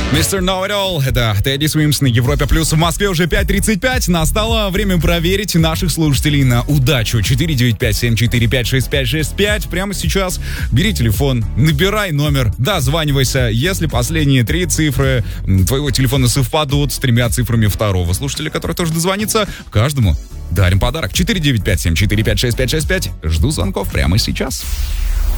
Mr. Know It All, это Тедди Свимс на Европе Плюс. В Москве уже 5:35. Настало время проверить наших слушателей на удачу. 495-745-6565. Прямо сейчас бери телефон, набирай номер, дозванивайся. Если последние 3 цифры твоего телефона совпадут с 3 цифрами второго слушателя, который тоже дозвонится, каждому дарим подарок. 495-745-6565. Жду звонков прямо сейчас.